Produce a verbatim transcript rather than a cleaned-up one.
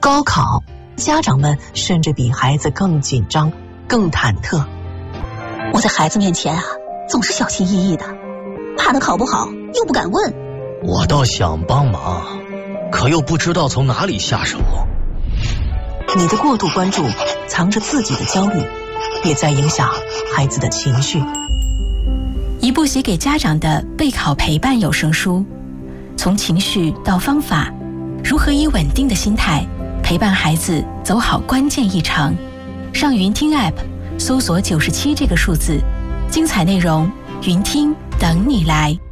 高考，家长们甚至比孩子更紧张、更忐忑。 我在孩子面前啊，总是小心翼翼的，怕他考不好，又不敢问。 我倒想帮忙，可又不知道从哪里下手。 你的过度关注藏着自己的焦虑，也在影响孩子的情绪。 一部写给家长的备考陪伴有声书，从情绪到方法，如何以稳定的心态陪伴孩子走好关键一程。上云听 App 搜索九十七这个数字，精彩内容云听等你来。